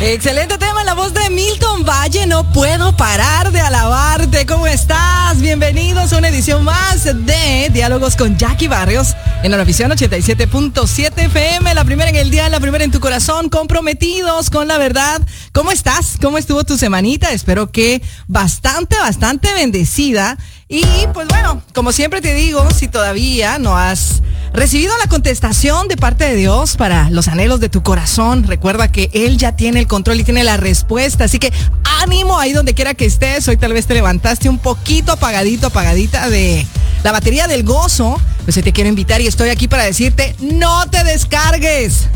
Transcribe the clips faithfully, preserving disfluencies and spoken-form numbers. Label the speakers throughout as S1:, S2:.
S1: Excelente tema en la voz de Milton Valle. No puedo parar de alabarte. ¿Cómo estás? Bienvenidos a una edición más de Diálogos con Jackie Barrios en la Univisión ochenta y siete punto siete F M. La primera en el día, la primera en tu corazón. Comprometidos con la verdad. ¿Cómo estás? ¿Cómo estuvo tu semanita? Espero que bastante, bastante bendecida. Y pues bueno, como siempre te digo, si todavía no has recibido la contestación de parte de Dios para los anhelos de tu corazón, recuerda que Él ya tiene el control y tiene la respuesta. Así que ánimo ahí donde quiera que estés. Hoy tal vez te levantaste un poquito apagadito, apagadita de la batería del gozo. Pues hoy te quiero invitar y estoy aquí para decirte, no te descargues.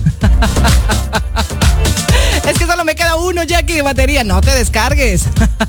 S1: Es que solo me queda uno, Jackie, de batería. No te descargues.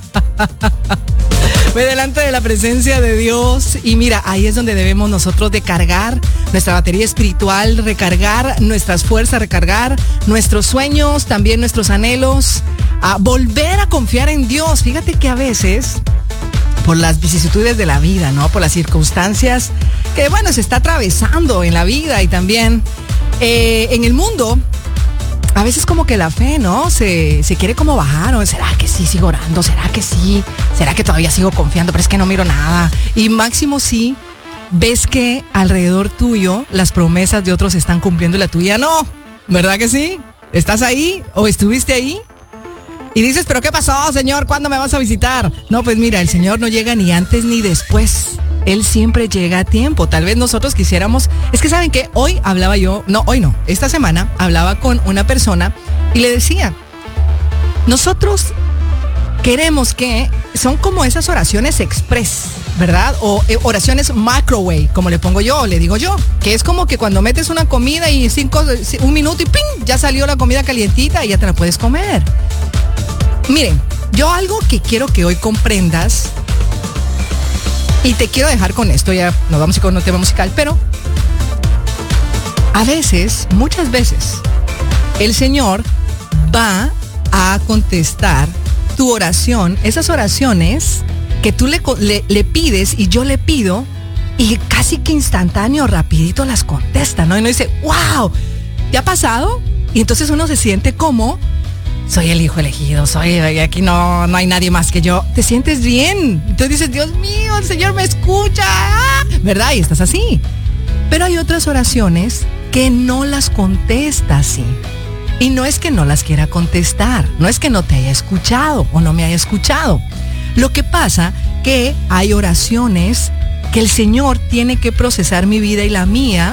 S1: Voy delante de la presencia de Dios y mira, ahí es donde debemos nosotros de cargar nuestra batería espiritual, recargar nuestras fuerzas, recargar nuestros sueños, también nuestros anhelos, a volver a confiar en Dios. Fíjate que a veces, por las vicisitudes de la vida, ¿no? Por las circunstancias que, bueno, se está atravesando en la vida y también eh, en el mundo, a veces como que la fe, ¿no? Se, se quiere como bajar, ¿o será que sí sigo orando? ¿Será que sí? ¿Será que todavía sigo confiando? Pero es que no miro nada. Y máximo sí, ves que alrededor tuyo las promesas de otros están cumpliendo y la tuya no. ¿Verdad que sí? ¿Estás ahí? ¿O estuviste ahí? Y dices, ¿pero qué pasó, Señor? ¿Cuándo me vas a visitar? No, pues mira, el Señor no llega ni antes ni después. Él siempre llega a tiempo. Tal vez nosotros quisiéramos... Es que ¿saben qué? Hoy hablaba yo... No, hoy no. Esta semana hablaba con una persona y le decía, nosotros queremos que... Son como esas oraciones express, ¿verdad? O eh, oraciones microwave, como le pongo yo, le digo yo. Que es como que cuando metes una comida y cinco, un minuto y ¡ping! Ya salió la comida calientita y ya te la puedes comer. Miren, yo algo que quiero que hoy comprendas... Y te quiero dejar con esto, ya nos vamos a ir con un tema musical, pero a veces, muchas veces, el Señor va a contestar tu oración, esas oraciones que tú le, le, le pides y yo le pido, y casi que instantáneo, rapidito las contesta, ¿no? Y uno dice, wow, ¿te ha pasado? Y entonces uno se siente como... Soy el hijo elegido, soy aquí no, no hay nadie más que yo. Te sientes bien. Entonces dices, Dios mío, el Señor me escucha, ¿verdad? Y estás así. Pero hay otras oraciones que no las contesta así. Y no es que no las quiera contestar, no es que no te haya escuchado o no me haya escuchado. Lo que pasa que hay oraciones que el Señor tiene que procesar mi vida y la mía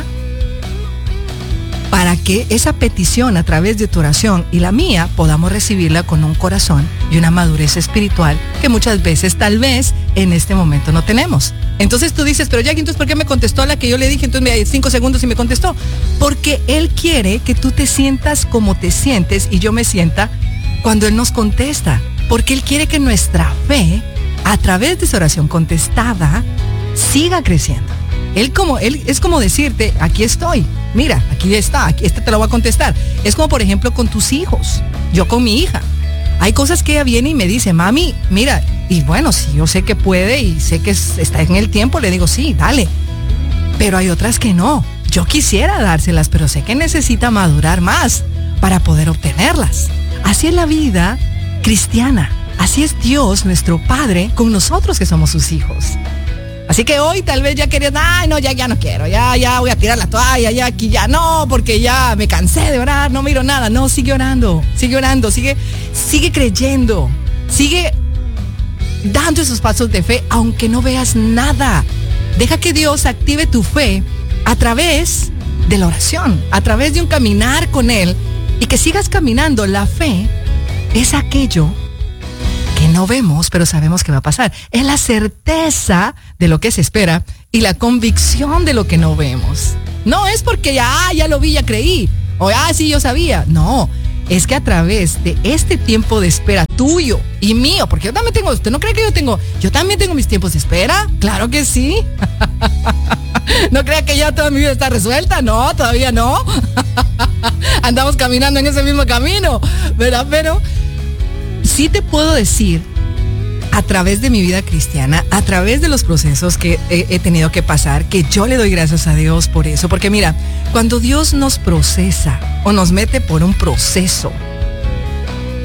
S1: para que esa petición a través de tu oración y la mía podamos recibirla con un corazón y una madurez espiritual que muchas veces tal vez en este momento no tenemos. Entonces tú dices, pero Jackie, entonces ¿por qué me contestó la que yo le dije? Entonces me dio cinco segundos y me contestó. Porque Él quiere que tú te sientas como te sientes y yo me sienta cuando Él nos contesta. Porque Él quiere que nuestra fe, a través de esa oración contestada, siga creciendo. Él como, él es como decirte, aquí estoy, mira, aquí está, aquí, este te lo voy a contestar. Es como por ejemplo con tus hijos, yo con mi hija. Hay cosas que ella viene y me dice, mami, mira, y bueno, si yo sé que puede y sé que es, está en el tiempo, le digo, sí, dale. Pero hay otras que no, yo quisiera dárselas, pero sé que necesita madurar más para poder obtenerlas. Así es la vida cristiana, así es Dios, nuestro Padre, con nosotros que somos sus hijos. Así que hoy tal vez ya querías, ay no, ya, ya no quiero, ya, ya voy a tirar la toalla, ya aquí ya no, porque ya me cansé de orar, no miro nada. No, sigue orando, sigue orando, sigue, sigue creyendo, sigue dando esos pasos de fe, aunque no veas nada. Deja que Dios active tu fe a través de la oración, a través de un caminar con Él y que sigas caminando. La fe es aquello que no vemos, pero sabemos que va a pasar. Es la certeza de lo que se espera y la convicción de lo que no vemos. No es porque ya, ah, ya lo vi, ya creí, o ah, sí, yo sabía. No, es que a través de este tiempo de espera tuyo y mío, porque yo también tengo, ¿usted no cree que yo tengo? Yo también tengo mis tiempos de espera, claro que sí. No crea que ya toda mi vida está resuelta, no, todavía no. Andamos caminando en ese mismo camino, ¿verdad? Pero sí te puedo decir, a través de mi vida cristiana, a través de los procesos que he, he tenido que pasar, que yo le doy gracias a Dios por eso. Porque mira, cuando Dios nos procesa o nos mete por un proceso,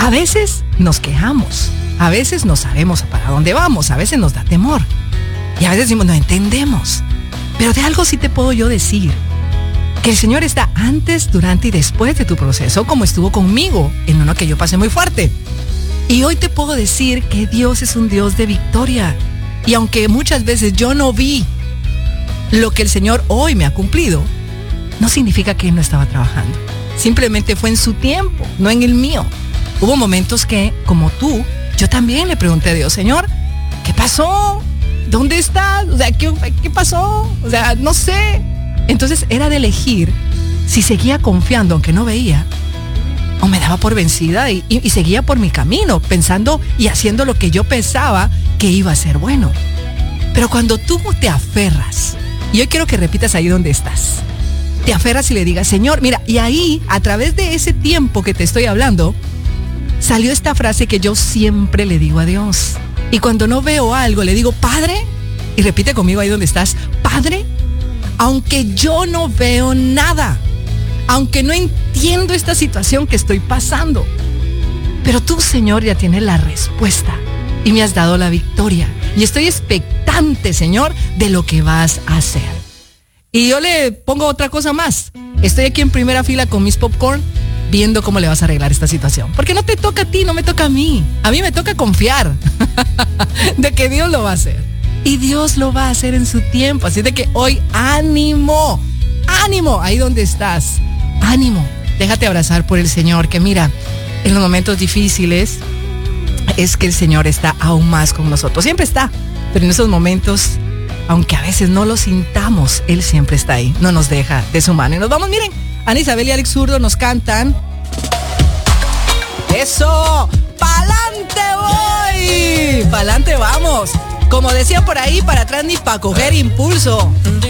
S1: A veces nos quejamos, a veces no sabemos para dónde vamos, a veces nos da temor. Y a veces decimos, no entendemos. Pero de algo sí te puedo yo decir, que el Señor está antes, durante y después de tu proceso, como estuvo conmigo en uno que yo pasé muy fuerte. Y hoy te puedo decir que Dios es un Dios de victoria. Y aunque muchas veces yo no vi lo que el Señor hoy me ha cumplido, no significa que Él no estaba trabajando. Simplemente fue en su tiempo, no en el mío. Hubo momentos que, como tú, yo también le pregunté a Dios, Señor, ¿qué pasó? ¿Dónde estás? O sea, ¿qué, qué pasó? O sea, no sé. Entonces era de elegir si seguía confiando aunque no veía, o me daba por vencida y, y, y seguía por mi camino, pensando y haciendo lo que yo pensaba que iba a ser bueno. Pero cuando tú te aferras, y hoy quiero que repitas ahí donde estás, te aferras y le digas, Señor, mira, y ahí, a través de ese tiempo que te estoy hablando, salió esta frase que yo siempre le digo a Dios. Y cuando no veo algo, le digo, Padre, y repite conmigo ahí donde estás, Padre, aunque yo no veo nada, aunque no entiendo esta situación que estoy pasando, pero tú, Señor, ya tienes la respuesta y me has dado la victoria. Y estoy expectante, Señor, de lo que vas a hacer. Y yo le pongo otra cosa más. Estoy aquí en primera fila con mis popcorn, viendo cómo le vas a arreglar esta situación. Porque no te toca a ti, no me toca a mí. A mí me toca confiar de que Dios lo va a hacer. Y Dios lo va a hacer en su tiempo. Así de que hoy, ánimo, ánimo, ahí donde estás. Ánimo, déjate abrazar por el Señor. Que mira, en los momentos difíciles es que el Señor está aún más con nosotros. Siempre está, pero en esos momentos, aunque a veces no lo sintamos, Él siempre está ahí. No nos deja de su mano. Y nos vamos, miren, Ana Isabel y Alex Zurdo nos cantan. ¡Eso! ¡Pa'lante voy! ¡Pa'lante vamos! Como decía por ahí, para atrás ni para coger impulso.